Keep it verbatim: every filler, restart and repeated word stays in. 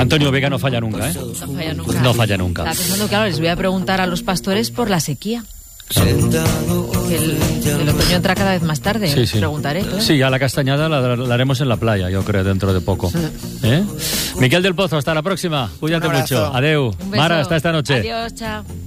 Antonio Vega no falla nunca, ¿eh? No falla nunca. No falla nunca. Estaba pensando, claro, les voy a preguntar a los pastores por la sequía. Claro. Que el, el otoño entra cada vez más tarde. Sí, sí. Preguntaré. Claro. Sí, ya la castañada la, la haremos en la playa, yo creo, dentro de poco. ¿Eh? Miquel del Pozo, hasta la próxima. Cuídate mucho. Adeu. Un beso. Mara, hasta esta noche. Adiós, chao.